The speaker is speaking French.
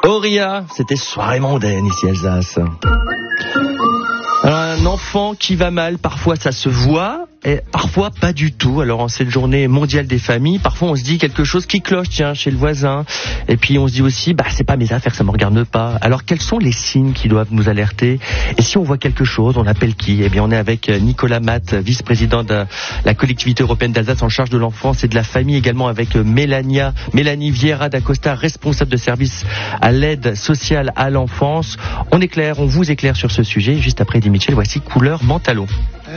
Auria, c'était soirée mondaine ici Alsace. Alors, un enfant qui va mal, parfois ça se voit, et parfois pas du tout. Alors en cette journée mondiale des familles, parfois on se dit quelque chose qui cloche, tiens, chez le voisin. Et puis on se dit aussi, c'est pas mes affaires, ça me regarde pas. Alors quels sont les signes qui doivent nous alerter? Et si on voit quelque chose, on appelle qui? Eh bien on est avec Nicolas Matt, vice-président de la collectivité européenne d'Alsace en charge de l'enfance et de la famille, également avec Mélanie Vieira d'Acosta, responsable de service à l'aide sociale à l'enfance. On vous éclaire sur ce sujet. Juste après Eddie Mitchell, voici Couleur Mentalon.